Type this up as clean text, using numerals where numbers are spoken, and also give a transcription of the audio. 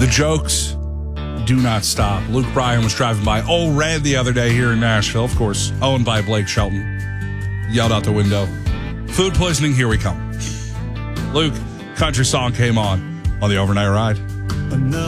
The jokes do not stop. Luke Bryan was driving by Old Red the other day here in Nashville, of course, owned by Blake Shelton. Yelled out the window, "Food poisoning, here we come." Luke, country song came on the overnight ride.